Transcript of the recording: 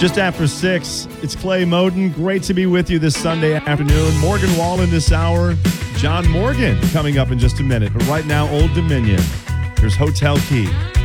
Just after 6, it's Clay Moden. Great to be with you this Sunday afternoon. Morgan Wallen this hour. John Morgan coming up in just a minute. But right now, Old Dominion. Here's Hotel Key.